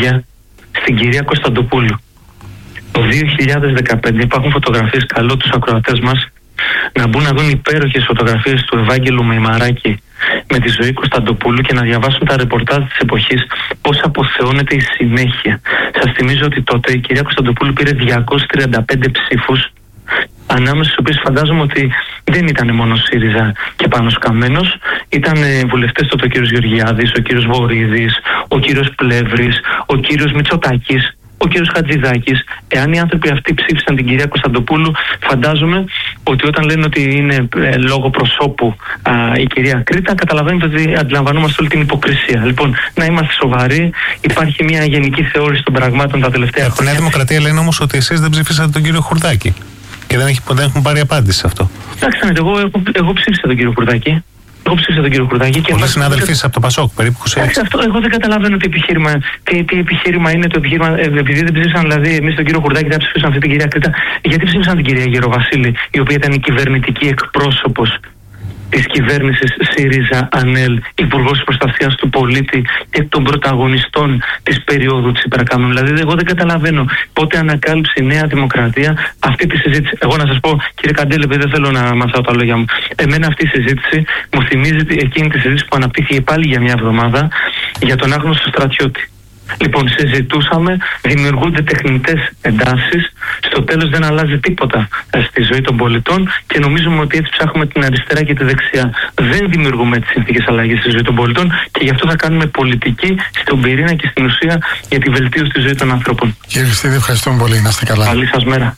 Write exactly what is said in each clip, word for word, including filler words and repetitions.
παιδιά στην κυρία Κωνσταντοπούλου. Το δύο χιλιάδες δεκαπέντε υπάρχουν φωτογραφίες, καλώ τους ακροατές μας να μπουν να δουν υπέροχες φωτογραφίες του Ευάγγελου Μεϊμαράκη με τη Ζωή Κωνσταντοπούλου και να διαβάσουν τα ρεπορτάζ της εποχής πώς αποθεώνεται η συνέχεια. Σας θυμίζω ότι τότε η κυρία Κωνσταντοπούλου πήρε διακόσιες τριάντα πέντε ψήφους, ανάμεσα στους οποίους φαντάζομαι ότι δεν ήταν μόνο ΣΥΡΙΖΑ και Πάνος Καμένος, ήταν βουλευτές τότε ο κύριος Γεωργιάδης, ο κύριος Βορίδης, ο κύριος Πλεύρης, ο κύριος Μητσοτάκης, ο κύριος Χατζηδάκης. Εάν οι άνθρωποι αυτοί ψήφισαν την κυρία Κωνσταντοπούλου, φαντάζομαι ότι όταν λένε ότι είναι ε, λόγω προσώπου α, η κυρία Κρήτα, καταλαβαίνετε ότι αντιλαμβανόμαστε όλη την υποκρισία. Λοιπόν, να είμαστε σοβαροί. Υπάρχει μια γενική θεώρηση των πραγμάτων τα τελευταία χρόνια. Η Νέα Δημοκρατία λένε όμως ότι εσείς δεν ψήφισατε τον κύριο Χουρδάκη. Και δεν, έχει, δεν έχουν πάρει απάντηση σε αυτό. Εντάξει, εγώ, εγώ, εγώ ψήφισα τον κύριο Χουρδάκη. Εγώ ψήφισα τον κύριο Χουρδάκη. Πολλοί συνάδελφοι από το Πασόκ, περίπου είκοσι έξι. Αυτό, εγώ δεν καταλαβαίνω τι επιχείρημα, τι, τι επιχείρημα είναι το επιχείρημα. Ε, επειδή δεν ψήφισαν δηλαδή εμείς τον κύριο Χουρδάκη, δεν ψήφισαν αυτή την κυρία Κρήτα, γιατί ψήφισαν την κυρία Γεροβασίλη, η οποία ήταν η κυβερνητική εκπρόσωπος της κυβέρνησης ΣΥΡΙΖΑ ΑΝΕΛ, υπουργός προστασίας του πολίτη και των πρωταγωνιστών της περίοδου της Υπερκάμνου. Δηλαδή, εγώ δεν καταλαβαίνω πότε ανακάλυψε η Νέα Δημοκρατία αυτή τη συζήτηση. Εγώ να σας πω, κύριε Καντέλη, επειδή δεν θέλω να μαθάω τα λόγια μου, εμένα αυτή η συζήτηση μου θυμίζει εκείνη τη συζήτηση που αναπτύχθηκε πάλι για μια εβδομάδα για τον άγνωστο στρατιώτη. Λοιπόν, συζητούσαμε, δημιουργούνται τεχνητές εντάσεις, στο τέλος δεν αλλάζει τίποτα στη ζωή των πολιτών και νομίζουμε ότι έτσι ψάχνουμε την αριστερά και τη δεξιά. Δεν δημιουργούμε τις συνθήκες αλλαγής στη ζωή των πολιτών και γι' αυτό θα κάνουμε πολιτική στον πυρήνα και στην ουσία για τη βελτίωση της ζωής των ανθρώπων. Κύριε Χριστίδη, ευχαριστούμε πολύ. Να είστε καλά. Καλή σας μέρα.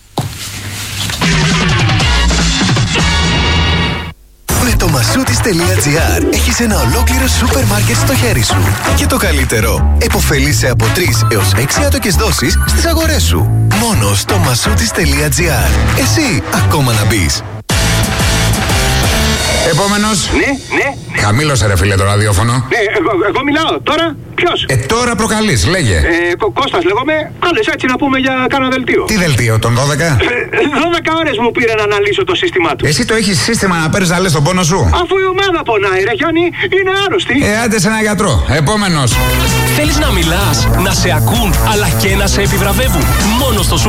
Με το masoutis.gr έχεις ένα ολόκληρο σούπερ μάρκετ στο χέρι σου. Και το καλύτερο, επωφελείσαι από τρεις έως έξι άτοκες δόσεις στις αγορές σου. Μόνο στο masoutis.gr. Εσύ ακόμα να μπεις. Επόμενος. Ναι, ναι. Χαμήλωσε ρε φίλε το ραδιόφωνο. Ναι, εγώ, εγώ μιλάω τώρα. Ποιος? Ε, τώρα προκαλείς, λέγε. Ε, Κω- Κώστας λέγομαι. Άλλες έτσι να πούμε για κάνα δελτίο. Τι δελτίο, τον δώδεκα? Ε, δώδεκα ώρες μου πήρε να αναλύσω το σύστημά του. Εσύ το έχεις σύστημα να παίρνεις να λες τον πόνο σου? Αφού η ομάδα πονάει, ρε Γιάννη, είναι άρρωστη. Ε, άντε σε ένα γιατρό. Επόμενος. Θέλεις να μιλάς, να σε ακούν, αλλά και να σε επιβραβεύουν. Μόνο στο